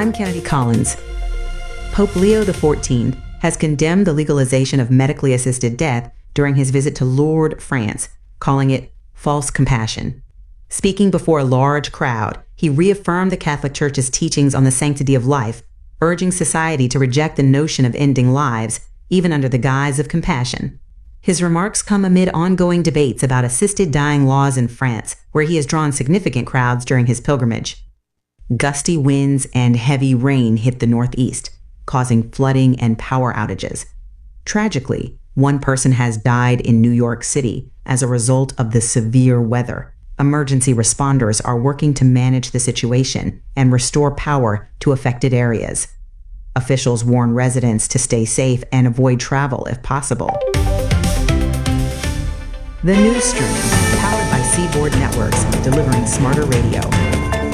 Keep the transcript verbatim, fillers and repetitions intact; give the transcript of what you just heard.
I'm Kennedy Collins. Pope Leo the fourteenth has condemned the legalization of medically assisted death during his visit to Lourdes, France, calling it false compassion. Speaking before a large crowd, he reaffirmed the Catholic Church's teachings on the sanctity of life, urging society to reject the notion of ending lives, even under the guise of compassion. His remarks come amid ongoing debates about assisted dying laws in France, where he has drawn significant crowds during his pilgrimage. Gusty winds and heavy rain hit the Northeast, causing flooding and power outages. Tragically, one person has died in New York City as a result of the severe weather. Emergency responders are working to manage the situation and restore power to affected areas. Officials warn residents to stay safe and avoid travel if possible. The News Stream, powered by Seaboard Networks, delivering smarter radio.